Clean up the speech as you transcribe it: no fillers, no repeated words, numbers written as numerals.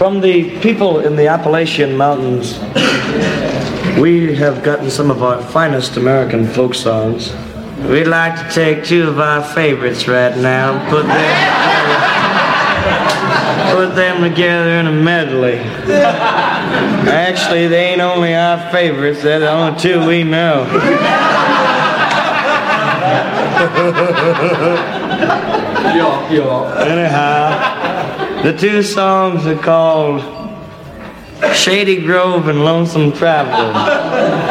From the people in the Appalachian Mountains, we have gotten some of our finest American folk songs. We'd like to take two of our favorites right now and put them together in a medley. Actually, they ain't only our favorites, they're the only two we know. Anyhow, the two songs are called Shady Grove and Lonesome Traveler.